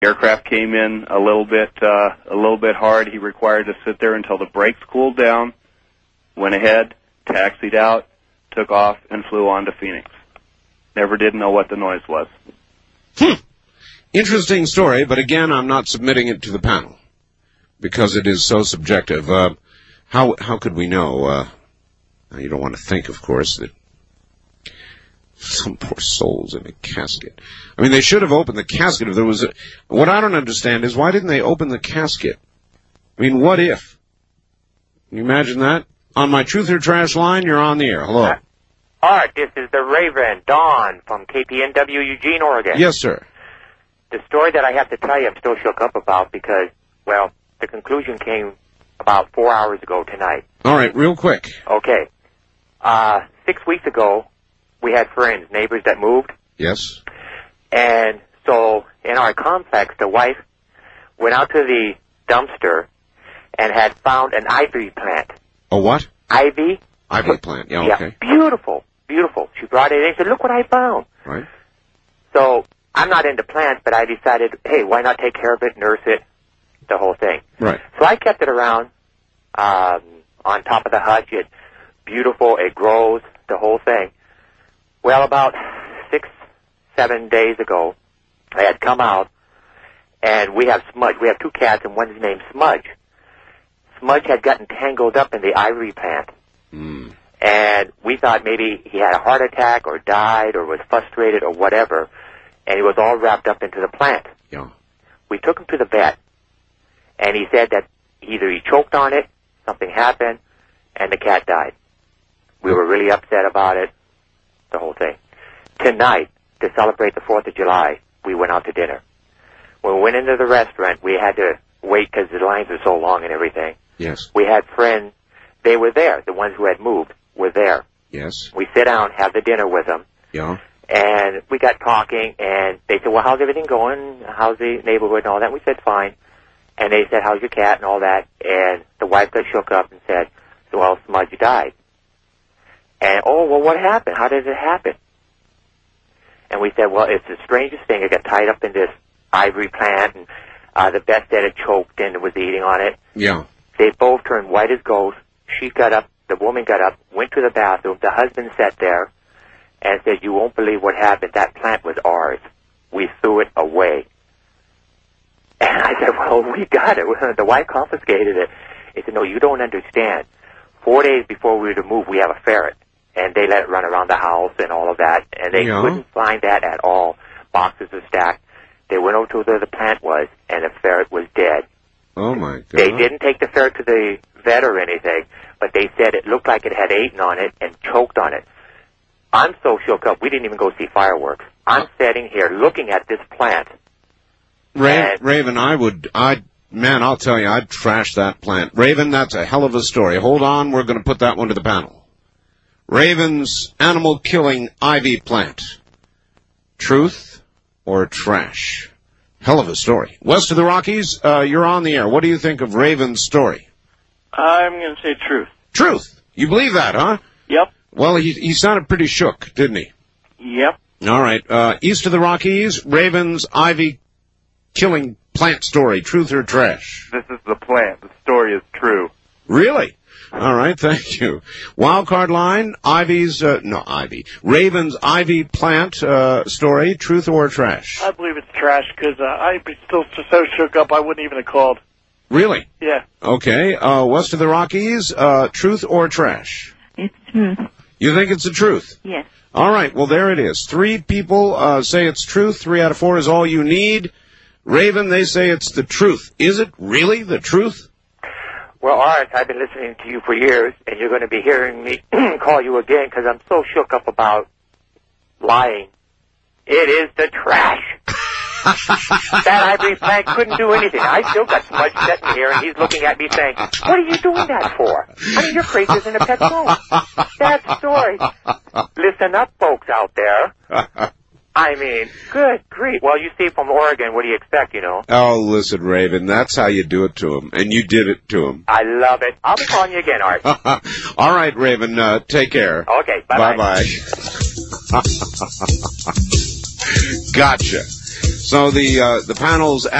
Aircraft came in a little bit hard. He required to sit there until the brakes cooled down, went ahead, taxied out, took off, and flew on to Phoenix. Never did know what the noise was. Interesting story, but again, I'm not submitting it to the panel because it is so subjective. How could we know? You don't want to think, of course, that some poor souls in a casket. I mean, they should have opened the casket if there was a... What I don't understand is why didn't they open the casket? I mean, what if? Can you imagine that? On my Truth or Trash line, you're on the air. Hello. Art, this is the Raven, Don, from KPNW, Eugene, Oregon. Yes, sir. The story that I have to tell you I'm still shook up about because, well, the conclusion came about 4 hours ago tonight. All right, real quick. Okay. 6 weeks ago, we had friends, neighbors that moved. Yes. And so in our complex, the wife went out to the dumpster and had found an ivy plant. A what? Ivy. Ivy plant, yeah, okay. Beautiful, beautiful. She brought it in and said, look what I found. Right. So I'm not into plants, but I decided, hey, why not take care of it, nurse it, the whole thing. Right. So I kept it around on top of the hutch. It's beautiful. It grows, the whole thing. Well, about 6-7 days ago, I had come out, and we have Smudge. We have two cats, and one's named Smudge. Smudge had gotten tangled up in the ivory plant. Mm. And we thought maybe he had a heart attack or died or was frustrated or whatever, and he was all wrapped up into the plant. Yeah. We took him to the vet, and he said that either he choked on it, something happened, and the cat died. We were really upset about it, the whole thing. Tonight, to celebrate the 4th of July, we went out to dinner. When we went into the restaurant, we had to wait because the lines were so long and everything. Yes. We had friends. They were there. The ones who had moved were there. Yes. We sit down, have the dinner with them. Yeah. And we got talking, and they said, well, how's everything going? How's the neighborhood and all that? And we said, fine. And they said, how's your cat and all that? And the wife got shook up and said, well, Smudge died. And, oh, well, what happened? How did it happen? And we said, well, it's the strangest thing. It got tied up in this ivory plant, and the vet said it choked and was eating on it. Yeah. They both turned white as ghosts. She got up, the woman got up, went to the bathroom. The husband sat there and said, you won't believe what happened. That plant was ours. We threw it away. And I said, well, we got it. The wife confiscated it. He said, no, you don't understand. 4 days before we were to move, we have a ferret. And they let it run around the house and all of that. And they couldn't find that at all. Boxes were stacked. They went over to where the plant was, and the ferret was dead. Oh, my God. They didn't take the ferret to the vet or anything, but they said it looked like it had eaten on it and choked on it. I'm so shook up, we didn't even go see fireworks. I'm sitting here looking at this plant. Raven, I'll tell you, I'd trash that plant. Raven, that's a hell of a story. Hold on, we're going to put that one to the panel. Raven's animal-killing ivy plant. Truth or trash? Hell of a story. West of the Rockies, you're on the air. What do you think of Raven's story? I'm going to say truth. Truth? You believe that, huh? Yep. Well, he sounded pretty shook, didn't he? Yep. All right. East of the Rockies, Raven's ivy-killing plant story. Truth or trash? This is the plant. The story is true. Really? All right, thank you. Wildcard line, Raven's ivy plant story, truth or trash? I believe it's trash because I'd be still so shook up I wouldn't even have called. Really? Yeah. Okay, west of the Rockies, truth or trash? It's truth. You think it's the truth? Yes. All right, well, there it is. 3 people say it's truth. 3 out of 4 is all you need. Raven, they say it's the truth. Is it really the truth? Well, Art, I've been listening to you for years, and you're going to be hearing me call you again because I'm so shook up about lying. It is the trash. That ivory plant couldn't do anything. I still got Smudge sitting here, and he's looking at me saying, what are you doing that for? I mean, you're crazy as in a pet phone. That story. Listen up, folks out there. I mean, good grief. Well, you see from Oregon, what do you expect, you know? Oh, listen, Raven, that's how you do it to him, and you did it to him. I love it. I'll be calling you again, Art. All right, Raven, take care. Okay, bye-bye. Bye-bye. Gotcha. So the panel's